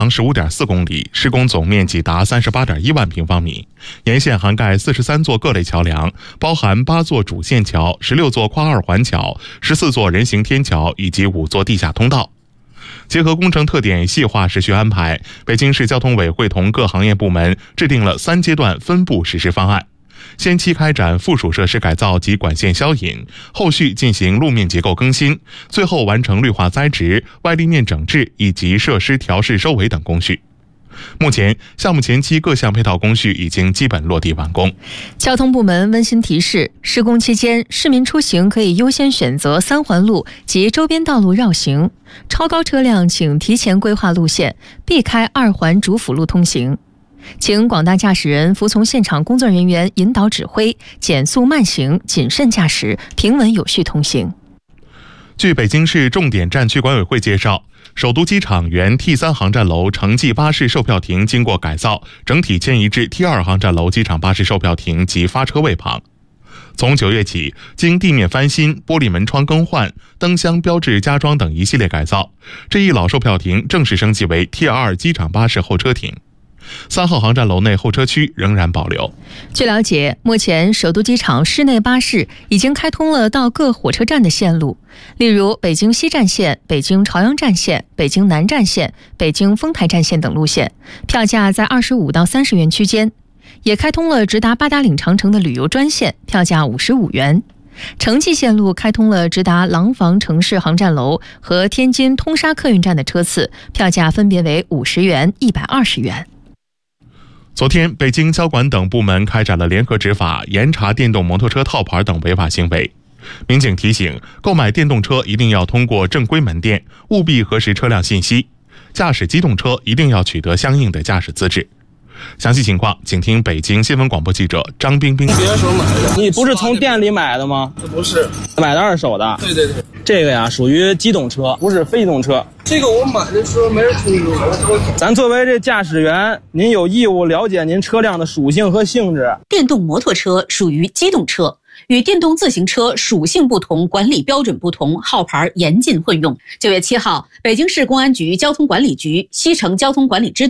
15.4公里，施工总面积达38.1万平方米。沿线涵盖43座各类桥梁，包含8座主线桥、16座跨二环桥、14座人行天桥以及5座地下通道。结合工程特点细化时序安排，北京市交通委会同各行业部门制定了3阶段分步实施方案。先期开展附属设施改造及管线消引，后续进行路面结构更新，最后完成绿化栽植、外立面整治以及设施调试收尾等工序。目前，项目前期各项配套工序已经基本落地完工。 交通部门温馨提示：施工期间，市民出行可以优先选择3环路及周边道路绕行，超高车辆请提前规划路线，避开2环主辅路通行。请广大驾驶人服从现场工作人员引导指挥，减速慢行，谨慎驾驶，平稳有序通行。 据北京市重点站区管委会介绍，首都机场原 T3 航站楼城际巴士售票亭经过改造，整体迁移至 T2 航站楼机场巴士售票亭及发车位旁。从9月起，经地面翻新、玻璃门窗更换、灯箱标志加装等一系列改造，这一老售票亭正式升级为 T2 机场巴士候车亭。3号航站楼内候车区仍然保留。 据了解，目前首都机场市内巴士已经开通了到各火车站的线路，例如北京西站线、北京朝阳站线、北京南站线、北京丰台站线等路线，票价在25到30元区间。也开通了直达八达岭长城的旅游专线，票价55元。城际线路开通了直达廊坊城市航站楼和天津通沙客运站的车次，票价分别为50元、120元。 昨天，北京交管等部门开展了联合执法，严查电动摩托车套牌等违法行为。民警提醒，购买电动车一定要通过正规门店，务必核实车辆信息；驾驶机动车一定要取得相应的驾驶资质。详细情况，请听北京新闻广播记者张冰冰。 别手买的， 你不是从店里买的吗？ 不是， 买的二手的。 对对对， 这个呀属于机动车，不是非机动车。 这个我买的时候没人通知我。 咱作为这驾驶员，您有义务了解您车辆的属性和性质。 电动摩托车属于机动车，与电动自行车属性不同，管理标准不同，号牌严禁混用。9月7号，北京市公安局交通管理局西城交通管理支